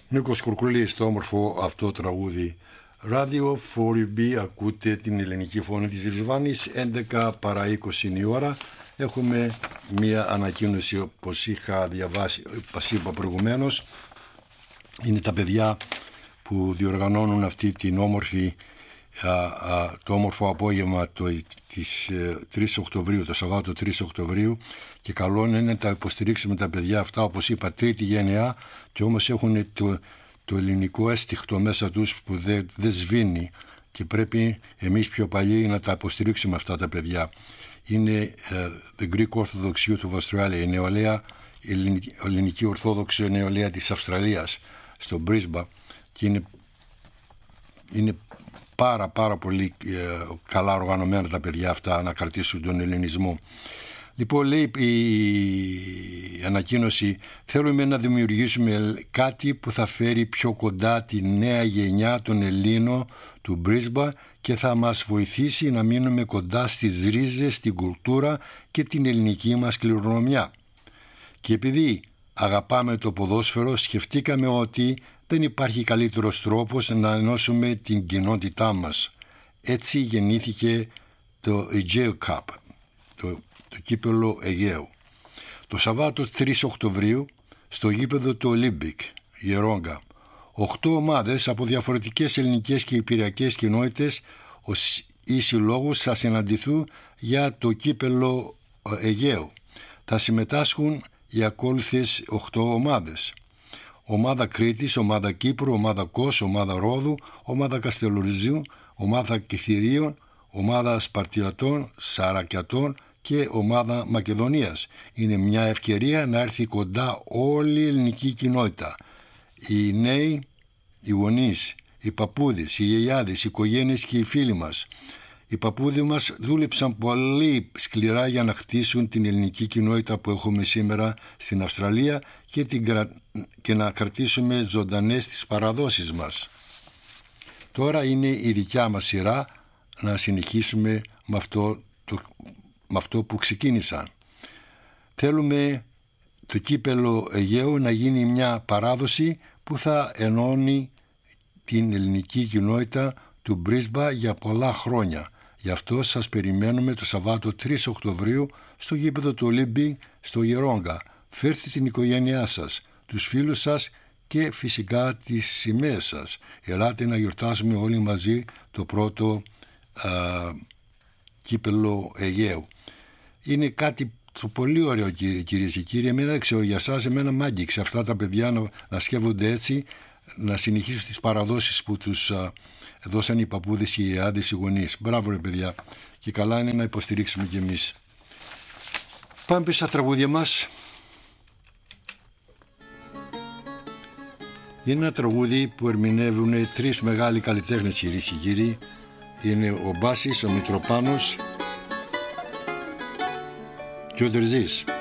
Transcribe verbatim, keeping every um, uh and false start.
Νίκος Κουρκουλής, το όμορφο αυτό τραγούδι. Radio φορ ι μπι, ακούτε την ελληνική φωνή της Ριζβάνης. Έντεκα παρά είκοσι είναι η ώρα. Έχουμε μία ανακοίνωση, όπως είχα διαβάσει, όπως είπα προηγουμένως. Είναι τα παιδιά που διοργανώνουν αυτή την όμορφη, α, α, το όμορφο απόγευμα το, της τρεις Οκτωβρίου, το Σαββάτο τρεις Οκτωβρίου, και καλό είναι να τα υποστηρίξουμε τα παιδιά αυτά, όπως είπα, τρίτη γενεά, και όμως έχουν το, το ελληνικό αίσθηκτο μέσα τους που δεν δε σβήνει, και πρέπει εμείς πιο παλιοί να τα υποστηρίξουμε αυτά τα παιδιά. Είναι uh, the Greek Orthodox Youth of Australia, η νεολαία, η ελληνική, ελληνική ορθόδοξη νεολαία της Αυστραλίας, στο Brisbane, και είναι, είναι πάρα πάρα πολύ ε, καλά οργανωμένα τα παιδιά αυτά να κρατήσουν τον ελληνισμό. Λοιπόν, λέει η ανακοίνωση, θέλουμε να δημιουργήσουμε κάτι που θα φέρει πιο κοντά τη νέα γενιά των Ελλήνων του Brisbane και θα μας βοηθήσει να μείνουμε κοντά στις ρίζες, στην κουλτούρα και την ελληνική μας κληρονομιά. Και επειδή αγαπάμε το ποδόσφαιρο, σκεφτήκαμε ότι δεν υπάρχει καλύτερος τρόπος να ενώσουμε την κοινότητά μας. Έτσι γεννήθηκε το Aegeo Cup, το, το κύπελλο Αιγαίου. Το Σαββάτο τρεις Οκτωβρίου, στο γήπεδο του Olympic, Γερόγκα, οχτώ ομάδες από διαφορετικές ελληνικές και υπηριακές κοινότητες ή συλλόγους θα συναντηθούν για το κύπελλο Αιγαίου. Θα συμμετάσχουν οι ακόλουθες οχτώ ομάδες. Ομάδα Κρήτης, ομάδα Κύπρου, ομάδα Κος, ομάδα Ρόδου, ομάδα Καστελοριζίου, ομάδα Κιθυρίων, ομάδα Σπαρτιατών, Σαρακιατών και ομάδα Μακεδονίας. Είναι μια ευκαιρία να έρθει κοντά όλη η ελληνική κοινότητα. Οι νέοι, οι γονείς, οι παππούδες, οι γιαγιάδες, οι οικογένειες και οι φίλοι μας. Οι παππούδες μας δούλεψαν πολύ σκληρά για να χτίσουν την ελληνική κοινότητα που έχουμε σήμερα στην Αυστραλία και, την κρα... και να κρατήσουμε ζωντανές τις παραδόσεις μας. Τώρα είναι η δικιά μας σειρά να συνεχίσουμε με αυτό, το... με αυτό που ξεκίνησαν. Θέλουμε το κύπελλο Αιγαίου να γίνει μια παράδοση που θα ενώνει την ελληνική κοινότητα του Brisbane για πολλά χρόνια. Γι' αυτό σας περιμένουμε το Σαββάτο τρεις Οκτωβρίου στο γήπεδο του Olympic στο Γερόγκα. Φέρτε την οικογένειά σας, τους φίλους σας και φυσικά τις σημαίες σας. Ελάτε να γιορτάσουμε όλοι μαζί το πρώτο α, κύπελλο Αιγαίου. Είναι κάτι το πολύ ωραίο, κύριε, κυρίες και κύριοι. Εμένα δεν ξέρω για σας, εμένα μ' άγγιξε αυτά τα παιδιά να, να σκέφτονται έτσι, να συνεχίσουν τις παραδόσεις που τους α, δώσαν οι παππούδες και οι άντες, οι γονείς. Μπράβο ρε παιδιά, και καλά είναι να υποστηρίξουμε κι εμείς. Πάμε πίσω στα τραγούδια μας. Είναι ένα τραγούδι που ερμηνεύουν τρεις μεγάλοι καλλιτέχνες, κυρίες και κύριοι. Είναι ο Μπάσης, ο Μητροπάνος και ο Τερζής.